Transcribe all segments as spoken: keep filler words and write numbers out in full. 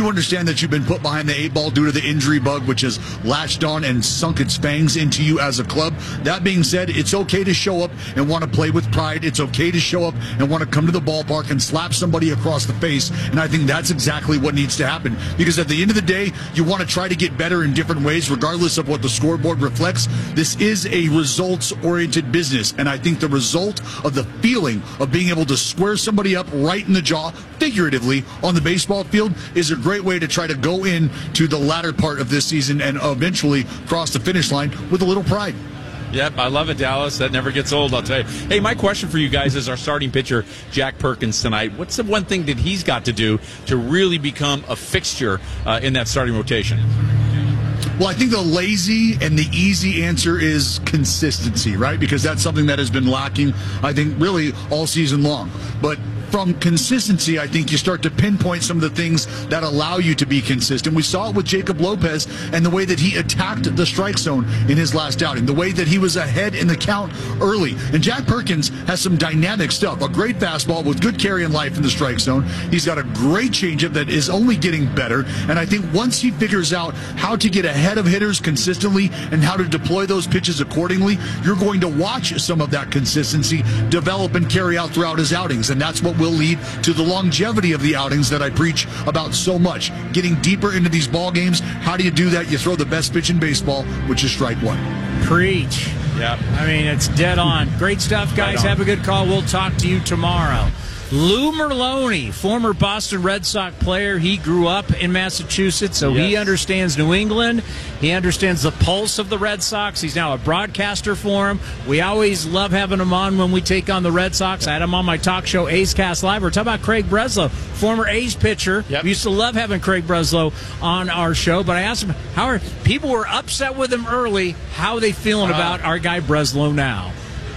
do understand that you've been put behind the eight ball due to the injury bug, which has latched on and sunk its fangs into you as a club. That being said, it's okay to show up and want to play with pride. It's okay to show up and want to come to the ballpark and slap somebody across the face. And I think that's exactly what needs to happen. Because at the end of the day, you want to try to get better in different ways, regardless of what the scoreboard reflects. This is a results-oriented business. And I think the result of the feeling of being able to square somebody up right in the jaw, figuratively, on the baseball field is a great way to try to go into the latter part of this season and eventually cross the finish line with a little pride. Yep, I love it, Dallas. That never gets old, I'll tell you. Hey, my question for you guys is our starting pitcher, Jack Perkins, tonight. What's the one thing that he's got to do to really become a fixture uh, in that starting rotation? Well, I think the lazy and the easy answer is consistency, right? Because that's something that has been lacking, I think, really all season long. But from consistency, I think you start to pinpoint some of the things that allow you to be consistent. We saw it with Jacob Lopez and the way that he attacked the strike zone in his last outing, the way that he was ahead in the count early. And Jack Perkins has some dynamic stuff, a great fastball with good carry and life in the strike zone. He's got a great changeup that is only getting better. And I think once he figures out how to get ahead of hitters consistently and how to deploy those pitches accordingly, you're going to watch some of that consistency develop and carry out throughout his outings. And that's what will lead to the longevity of the outings that I preach about so much. Getting deeper into these ball games. How do you do that? You throw the best pitch in baseball, which is strike one. Preach. Yeah. I mean, it's dead on. Great stuff, guys. Right on. Have a good call. We'll talk to you tomorrow. Lou Merlone, former Boston Red Sox player. He grew up in Massachusetts, so yes. he understands New England. He understands the pulse of the Red Sox. He's now a broadcaster for him. We always love having him on when we take on the Red Sox. I had him on my talk show, A's Cast Live. We're talking about Craig Breslow, former A's pitcher. Yep. We used to love having Craig Breslow on our show, but I asked him, how are people were upset with him early. How are they feeling uh, about our guy Breslow now?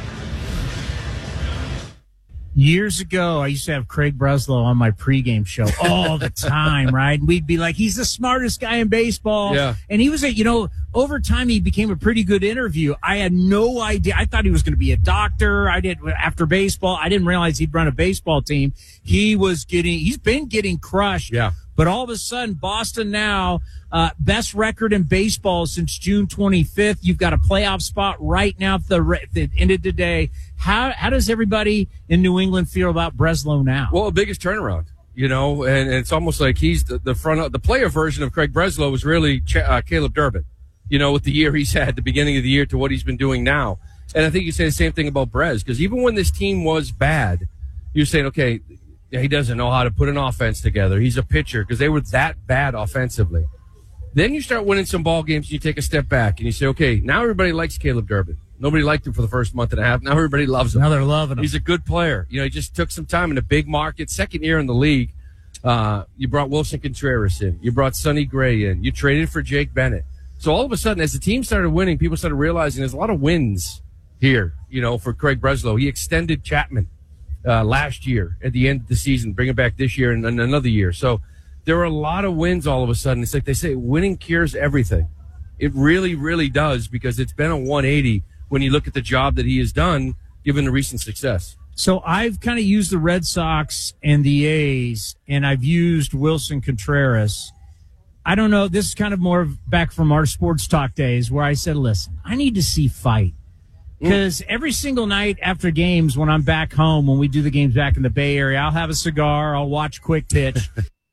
Years ago, I used to have Craig Breslow on my pregame show all the time, right? And we'd be like, he's the smartest guy in baseball. Yeah. And he was a, you know, over time, he became a pretty good interview. I had no idea. I thought he was going to be a doctor. I did after baseball. I didn't realize he'd run a baseball team. He was getting, he's been getting crushed. Yeah. But all of a sudden, Boston now, uh, best record in baseball since June twenty-fifth. You've got a playoff spot right now at the, at the end of the day. How how does everybody in New England feel about Breslow now? Well, the biggest turnaround, you know, and, and it's almost like he's the, the front, the player version of Craig Breslow was really Ch- uh, Caleb Durbin, you know, with the year he's had at the beginning of the year to what he's been doing now. And I think you say the same thing about Brez, because even when this team was bad, you're saying, okay, he doesn't know how to put an offense together. He's a pitcher, because they were that bad offensively. Then you start winning some ball games, and you take a step back, and you say, okay, now everybody likes Caleb Durbin. Nobody liked him for the first month and a half. Now everybody loves him. Now they're loving him. He's a good player. You know, he just took some time in a big market. Second year in the league, uh, you brought Wilson Contreras in. You brought Sonny Gray in. You traded for Jake Bennett. So all of a sudden, as the team started winning, people started realizing there's a lot of wins here, you know, for Craig Breslow. He extended Chapman uh, last year at the end of the season, bring him back this year and, and another year. So there are a lot of wins all of a sudden. It's like they say, winning cures everything. It really, really does, because it's been a one eighty when you look at the job that he has done, given the recent success. So I've kind of used the Red Sox and the A's, and I've used Wilson Contreras. I don't know. This is kind of more back from our sports talk days where I said, listen, I need to see fight. Because mm. every single night after games, when I'm back home, when we do the games back in the Bay Area, I'll have a cigar, I'll watch Quick Pitch.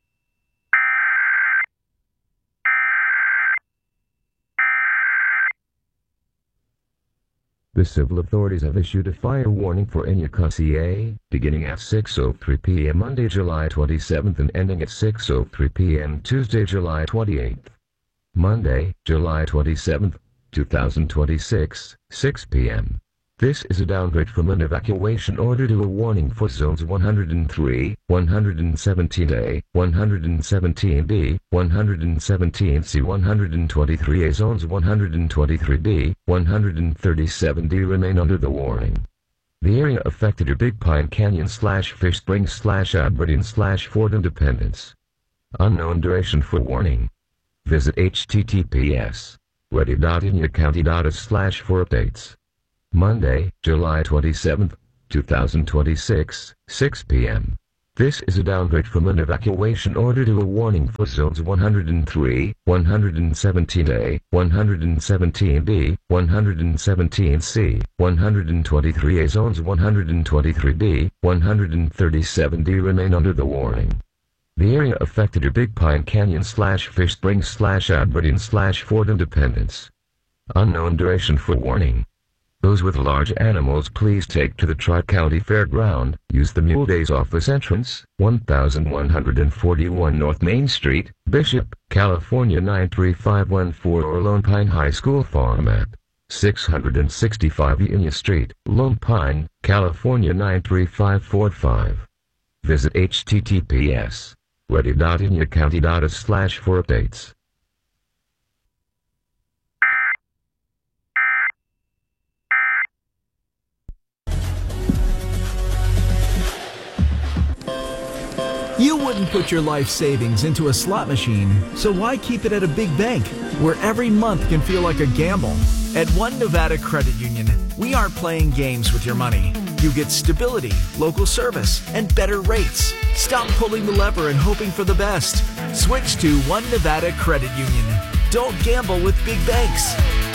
The civil authorities have issued a fire warning for Enyuka C A, beginning at six oh three p.m. Monday, July twenty-seventh and ending at six oh three p.m. Tuesday, July twenty-eighth. Monday, July twenty-seventh, two thousand twenty-six, six p.m. This is a downgrade from an evacuation order to a warning for zones one hundred three, one hundred seventeen A, one hundred seventeen B, one hundred seventeen C, one hundred twenty-three A. Zones one hundred twenty-three B, one hundred thirty-seven D remain under the warning. The area affected are Big Pine Canyon slash Fish Springs slash Aberdeen slash Fort Independence. Unknown duration for warning. Visit https ready dot enyuka county dot us slash for updates. Monday, July twenty-seventh, two thousand twenty-six, six p.m. This is a downgrade from an evacuation order to a warning for zones one hundred three, one hundred seventeen A, one hundred seventeen B, one hundred seventeen C, one hundred twenty-three A. Zones one hundred twenty-three B, one hundred thirty-seven D remain under the warning. The area affected are Big Pine Canyon slash Fish Springs slash Aberdeen slash Fort Independence. Unknown duration for warning. Those with large animals, please take to the Tri-County Fairground. Use the Mule Days office entrance, one thousand one hundred forty-one North Main Street, Bishop, California nine three five one four, or Lone Pine High School Farm at six hundred sixty-five Union Street, Lone Pine, California nine three five four five. Visit H T T P S ready dot in your county dot us slash for updates. You wouldn't put your life savings into a slot machine, so why keep it at a big bank, where every month can feel like a gamble? At One Nevada Credit Union, we aren't playing games with your money. You get stability, local service, and better rates. Stop pulling the lever and hoping for the best. Switch to One Nevada Credit Union. Don't gamble with big banks.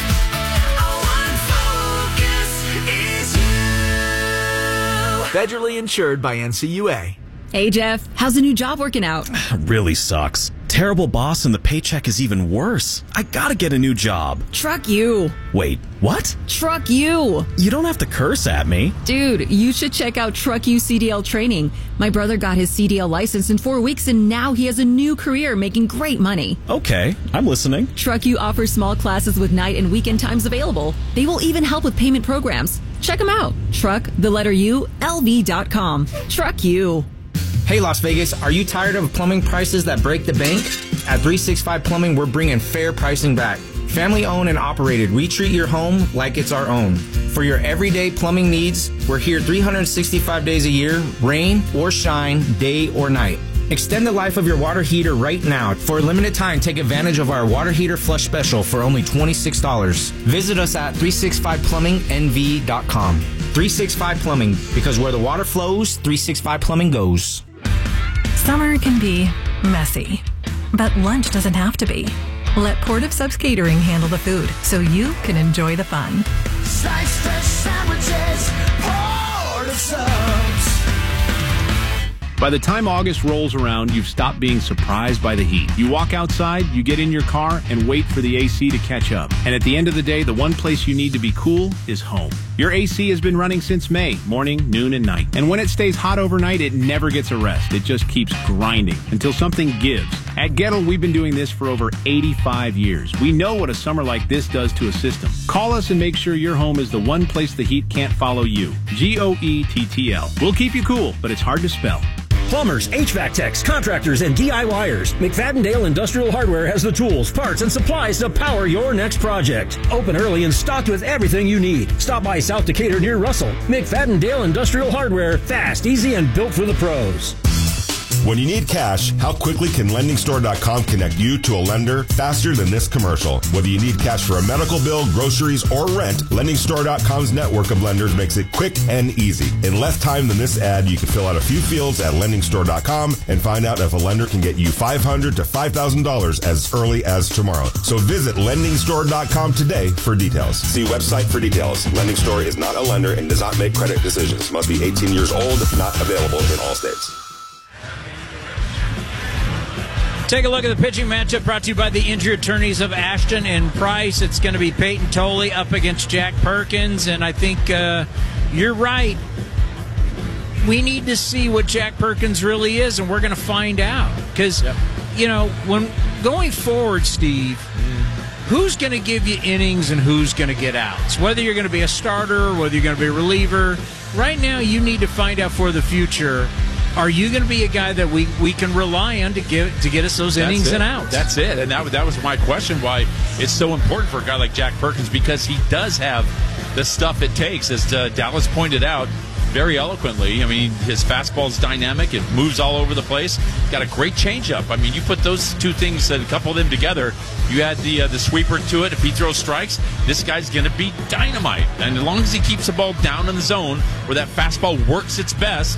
Federally insured by N C U A. Hey, Jeff, how's the new job working out? Really sucks. Terrible boss and the paycheck is even worse. I gotta get a new job. Truck you. Wait, what? Truck you. You don't have to curse at me. Dude, you should check out Truck You C D L training. My brother got his C D L license in four weeks and now he has a new career making great money. Okay, I'm listening. Truck You offers small classes with night and weekend times available. They will even help with payment programs. Check them out. Truck, the letter U, L V dot com. Truck You. Hey Las Vegas, are you tired of plumbing prices that break the bank? At three sixty-five Plumbing, we're bringing fair pricing back. Family owned and operated, we treat your home like it's our own. For your everyday plumbing needs, we're here three hundred sixty-five days a year, rain or shine, day or night. Extend the life of your water heater right now. For a limited time, take advantage of our water heater flush special for only twenty-six dollars. Visit us at three sixty-five plumbing N V dot com. three sixty-five Plumbing, because where the water flows, three sixty-five Plumbing goes. Summer can be messy, but lunch doesn't have to be. Let Port of Subs Catering handle the food so you can enjoy the fun. Slice fresh sandwiches, Port of Subs. By the time August rolls around, you've stopped being surprised by the heat. You walk outside, you get in your car, and wait for the A C to catch up. And at the end of the day, the one place you need to be cool is home. Your A C has been running since May, morning, noon, and night. And when it stays hot overnight, it never gets a rest. It just keeps grinding until something gives. At Gettle, we've been doing this for over eighty-five years. We know what a summer like this does to a system. Call us and make sure your home is the one place the heat can't follow you. G O E T T L. We'll keep you cool, but it's hard to spell. Plumbers, H V A C techs, contractors, and DIYers. McFadden-Dale Industrial Hardware has the tools, parts, and supplies to power your next project. Open early and stocked with everything you need. Stop by South Decatur near Russell. McFadden-Dale Industrial Hardware. Fast, easy, and built for the pros. When you need cash, how quickly can lending store dot com connect you to a lender faster than this commercial? Whether you need cash for a medical bill, groceries, or rent, lending store dot com's network of lenders makes it quick and easy. In less time than this ad, you can fill out a few fields at lending store dot com and find out if a lender can get you five hundred dollars to five thousand dollars as early as tomorrow. So visit lending store dot com today for details. See website for details. Lending Store is not a lender and does not make credit decisions. Must be eighteen years old, not available in all states. Take a look at the pitching matchup brought to you by the injury attorneys of Ashton and Price. It's going to be Peyton Tolley up against Jack Perkins, and I think uh, you're right. We need to see what Jack Perkins really is, and we're going to find out. Because, yep. you know, when going forward, Steve, who's going to give you innings and who's going to get outs? Whether you're going to be a starter, whether you're going to be a reliever, right now you need to find out for the future. Are you going to be a guy that we, we can rely on to get to get us those That's innings it. and outs? That's it. And that, that was my question, why it's so important for a guy like Jack Perkins, because he does have the stuff it takes, as uh, Dallas pointed out very eloquently. I mean, his fastball's dynamic. It moves all over the place. He's got a great changeup. I mean, you put those two things and couple of them together, you add the uh, the sweeper to it. If he throws strikes, this guy's going to be dynamite. And as long as he keeps the ball down in the zone where that fastball works its best,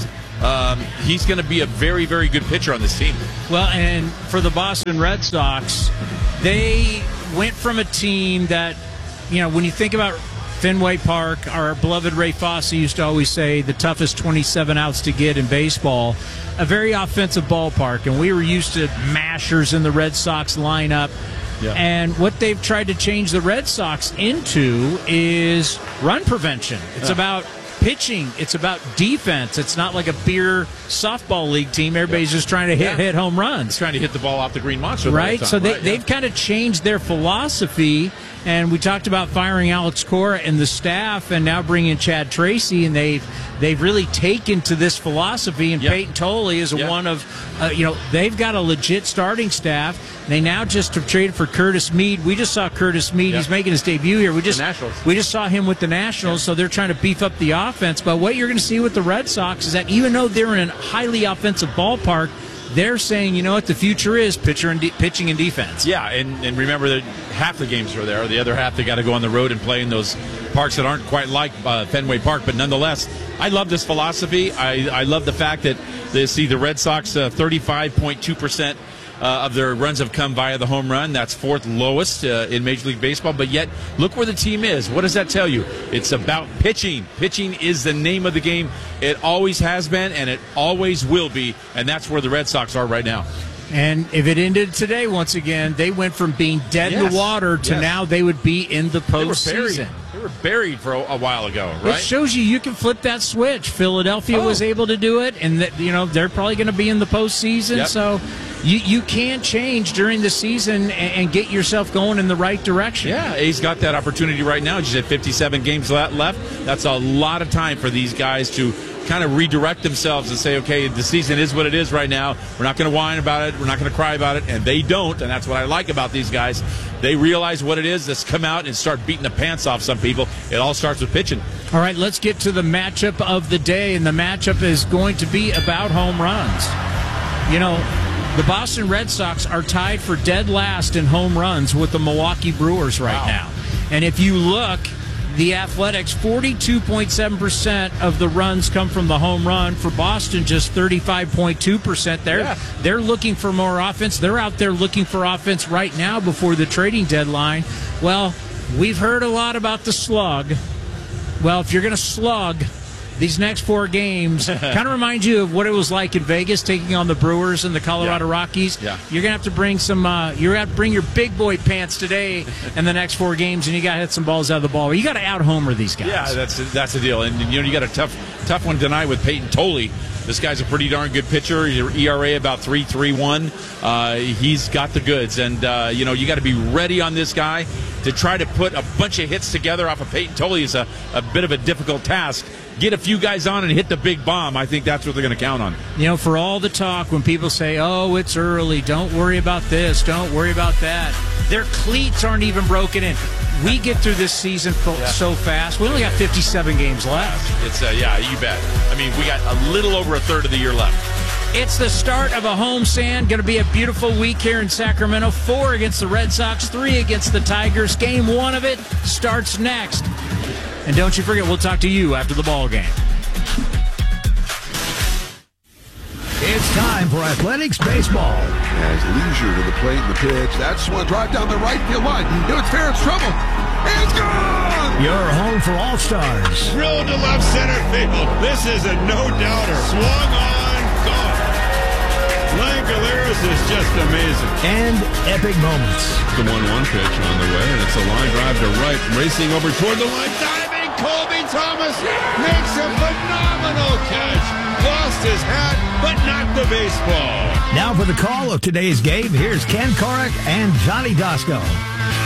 um, he's going to be a very, very good pitcher on this team. Well, and for the Boston Red Sox, they went from a team that, you know, when you think about Fenway Park, our beloved Ray Fosse used to always say the toughest twenty-seven outs to get in baseball, a very offensive ballpark, and we were used to mashers in the Red Sox lineup. Yeah. And what they've tried to change the Red Sox into is run prevention. It's yeah. about pitching. It's about defense. It's not like a beer softball league team. Everybody's yeah. just trying to hit yeah. hit home runs. It's trying to hit the ball off the green monster. Right? The so they, right, they've yeah. kind of changed their philosophy. And we talked about firing Alex Cora and the staff and now bringing Chad Tracy, and they've they've really taken to this philosophy. And yep. Peyton Tolley is yep. one of, uh, you know, they've got a legit starting staff. They now just have traded for Curtis Mead. We just saw Curtis Mead. Yep. He's making his debut here. We just we just saw him with the Nationals, yep. so they're trying to beef up the offense. But what you're going to see with the Red Sox is that even though they're in a highly offensive ballpark, they're saying, you know what, the future is pitcher and de- pitching and defense. Yeah, and, and remember that half the games are there. The other half, they got to go on the road and play in those parks that aren't quite like uh, Fenway Park. But nonetheless, I love this philosophy. I, I love the fact that they see the Red Sox uh, thirty-five point two percent Uh, of their runs have come via the home run. That's fourth lowest uh, in Major League Baseball. But yet, look where the team is. What does that tell you? It's about pitching. Pitching is the name of the game. It always has been, and it always will be. And that's where the Red Sox are right now. And if it ended today, once again, they went from being dead yes. in the water to yes. now they would be in the postseason. They were buried for a, a while ago, right? It shows you you can flip that switch. Philadelphia oh. was able to do it, and that, you know, they're probably going to be in the postseason. Yep. So you you can change during the season and, and get yourself going in the right direction. Yeah, he's got that opportunity right now. Just at fifty-seven games left. That's a lot of time for these guys to kind of redirect themselves and say, okay, the season is what it is right now. We're not going to whine about it. We're not going to cry about it. And they don't. And that's what I like about these guys. They realize what it is. Let's come out and start beating the pants off some people. It all starts with pitching. All right, let's get to the matchup of the day. And the matchup is going to be about home runs. You know, the Boston Red Sox are tied for dead last in home runs with the Milwaukee Brewers right wow. now. And if you look, the Athletics, forty-two point seven percent of the runs come from the home run. For Boston, just thirty-five point two percent. They're, yeah. they're looking for more offense. They're out there looking for offense right now before the trading deadline. Well, we've heard a lot about the slug. Well, if you're going to slug these next four games, kind of remind you of what it was like in Vegas taking on the Brewers and the Colorado yeah. Rockies. Yeah. You're gonna have to bring some. Uh, you're gonna have to bring your big boy pants today in the next four games, and you got to hit some balls out of the ball. You got to out homer these guys. Yeah, that's that's the deal. And you know, you got a tough tough one tonight with Peyton Tolley. This guy's a pretty darn good pitcher. E R A about three three one. Uh, he's got the goods, and uh, you know, you got to be ready on this guy. To try to put a bunch of hits together off of Peyton Tolley is a, a bit of a difficult task. Get a few guys on and hit the big bomb. I think that's what they're going to count on. You know, for all the talk when people say, oh, it's early, don't worry about this, don't worry about that, their cleats aren't even broken in. We get through this season yeah. so fast. We only got fifty-seven games left. It's uh, yeah, you bet. I mean, we got a little over a third of the year left. It's the start of a homestand. Going to be a beautiful week here in Sacramento. Four against the Red Sox, three against the Tigers. Game one of it starts next. And don't you forget, we'll talk to you after the ball game. It's time for Athletics Baseball. Has leisure to the plate and the pitch. That's one drive down the right field line. It's fair, it's trouble. It's gone! Your home for All-Stars. Drilled to left center field. This is a no-doubter. Swung on, gone. Langoliers is just amazing. And epic moments. The one one pitch on the way, and it's a line drive to right, racing over toward the line, diving. Colby Thomas makes a phenomenal catch. Lost his hat, but not the baseball. Now for the call of today's game, here's Ken Korach and Johnny Dosko.